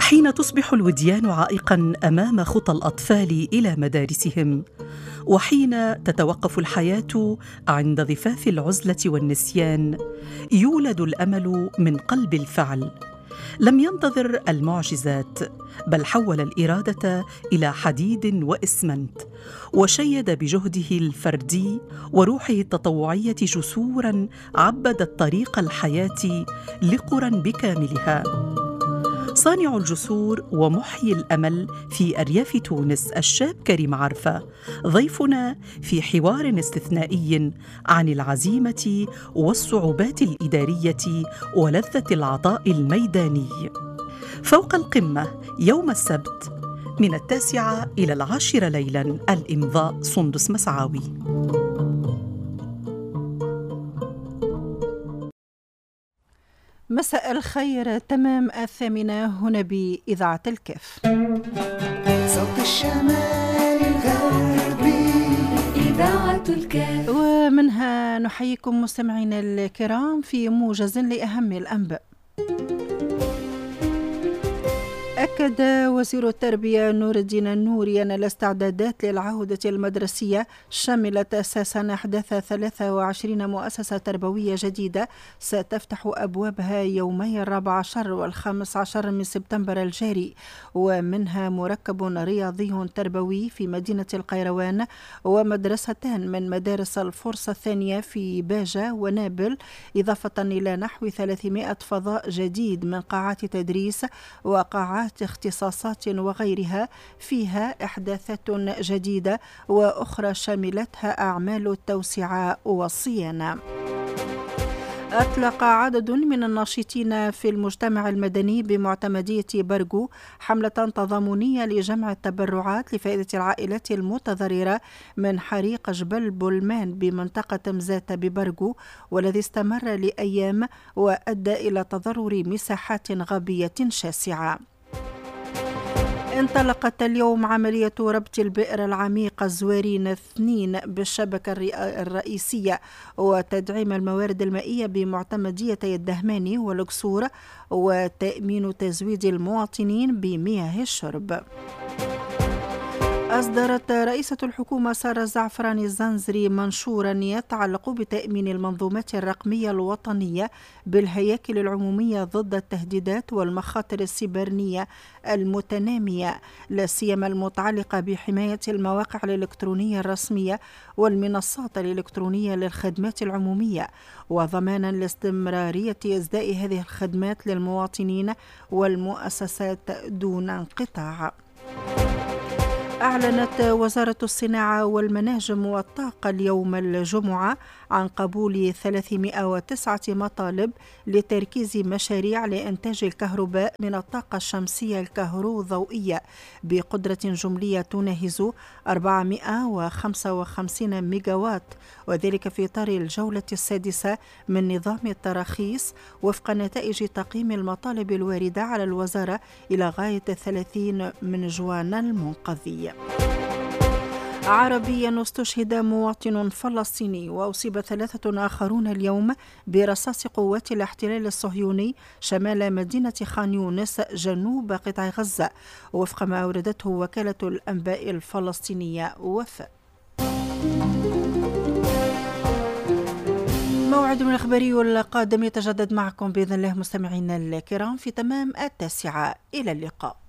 حين تصبح الوديان عائقاً أمام خطى الأطفال إلى مدارسهم، وحين تتوقف الحياة عند ضفاف العزلة والنسيان، يولد الأمل من قلب الفعل. لم ينتظر المعجزات، بل حول الإرادة إلى حديد وإسمنت، وشيد بجهده الفردي وروحه التطوعية جسوراً عبدت طريق الحياة لقرى بكاملها. صانع الجسور ومحيي الأمل في أرياف تونس الشاب كريم عرفة ضيفنا في حوار استثنائي عن العزيمة والصعوبات الإدارية ولذة العطاء الميداني. فوق القمة يوم السبت من 9 إلى 10 ليلاً. الإمضاء سندس مسعاوي. مساء الخير. تمام 8 هنا بإذاعة الكاف. صوت الشمال الغربي إذاعة الكاف، ومنها نحييكم مستمعينا الكرام في موجز لأهم الأنباء. أكد وزير التربية نور الدين النوري أن الاستعدادات للعودة المدرسية شملت أساساً إحداث 23 مؤسسة تربوية جديدة ستفتح أبوابها يومي 14 و15 من سبتمبر الجاري، ومنها مركب رياضي تربوي في مدينة القيروان، ومدرستان من مدارس الفرصة الثانية في باجة ونابل، إضافة إلى نحو 300 فضاء جديد من قاعات تدريس وقاعات اختصاصات وغيرها فيها إحداثات جديدة، وأخرى شملتها أعمال التوسعة والصيانة. أطلق عدد من الناشطين في المجتمع المدني بمعتمدية برغو حملة تضامنية لجمع التبرعات لفائدة العائلات المتضررة من حريق جبل بولمان بمنطقة مزاتة ببرغو، والذي استمر لأيام وأدى إلى تضرر مساحات غابية شاسعة. انطلقت اليوم عملية ربط البئر العميق الزوارين 2 بالشبكة الرئيسية وتدعيم الموارد المائية بمعتمديتي الدهماني والقصور، وتأمين تزويد المواطنين بمياه الشرب. أصدرت رئيسة الحكومة سارة الزعفراني الزنزري منشورا يتعلق بتأمين المنظومات الرقمية الوطنية بالهياكل العمومية ضد التهديدات والمخاطر السيبرانية المتنامية، لا سيما المتعلقة بحماية المواقع الإلكترونية الرسمية والمنصات الإلكترونية للخدمات العمومية، وضمانا لاستمرارية إسداء هذه الخدمات للمواطنين والمؤسسات دون انقطاع. أعلنت وزارة الصناعة والمناجم والطاقة اليوم الجمعة عن قبول 309 مطالب لتركيز مشاريع لإنتاج الكهرباء من الطاقة الشمسية الكهروضوئية بقدرة جملية تناهز 455 ميجاوات، وذلك في إطار الجولة السادسة من نظام التراخيص وفق نتائج تقييم المطالب الواردة على الوزارة إلى غاية 30 من جوان المنقذي. عربيا استشهد مواطن فلسطيني وأصيب 3 آخرون اليوم برصاص قوات الاحتلال الصهيوني شمال مدينة خان يونس جنوب قطاع غزة، وفق ما أوردته وكالة الأنباء الفلسطينية وفاء. موعد من الإخباري القادم يتجدد معكم بإذن الله مستمعينا الكرام في تمام 9. إلى اللقاء.